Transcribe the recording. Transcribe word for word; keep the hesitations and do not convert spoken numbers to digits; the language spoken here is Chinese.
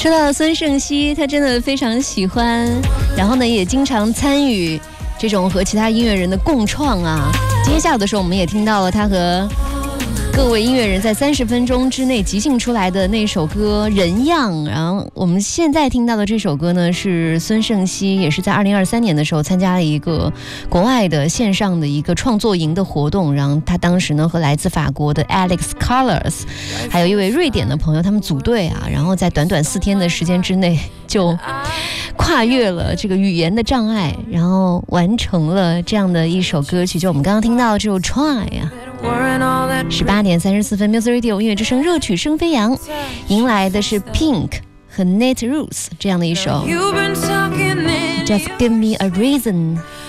说到孙盛熙，他真的非常喜欢，然后呢也经常参与这种和其他音乐人的共创啊。今天下午的时候，我们也听到了他和各位音乐人在三十分钟之内即兴出来的那首歌《人样》，然后我们现在听到的这首歌呢，是孙盛熙也是在二零二三年的时候参加了一个国外的线上的一个创作营的活动，然后他当时呢和来自法国的 Alex Colors 还有一位瑞典的朋友他们组队啊，然后在短短四天的时间之内就跨越了这个语言的障碍，然后完成了这样的一首歌曲，就我们刚刚听到这首 Try 啊。十八点三十四分 Music Radio 音乐之声热曲声飞扬，迎来的是 Pink 和 Nate Ruess 这样的一首 Just Give Me a Reason。